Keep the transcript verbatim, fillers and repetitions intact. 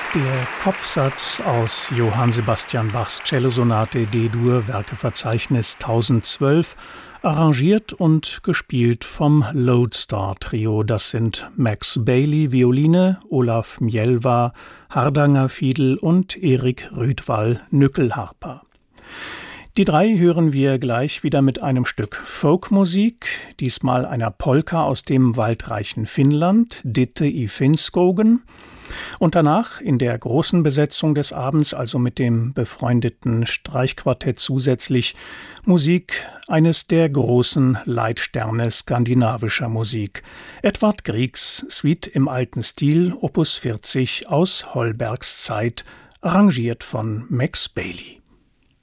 Der Kopfsatz aus Johann Sebastian Bachs Cellosonate D-Dur, Werkeverzeichnis tausendzwölf, arrangiert und gespielt vom Lodestar-Trio. Das sind Max Bailey Violine, Olaf Mjelva Hardanger Fiedel und Erik Rydwall Nyckelharpa. Die drei hören wir gleich wieder mit einem Stück Folkmusik, diesmal einer Polka aus dem waldreichen Finnland, Ditte i Finnskogen. Und danach in der großen Besetzung des Abends, also mit dem befreundeten Streichquartett zusätzlich, Musik eines der großen Leitsterne skandinavischer Musik. Edvard Griegs Suite im alten Stil, Opus vierzig aus Holbergs Zeit, arrangiert von Max Bailey.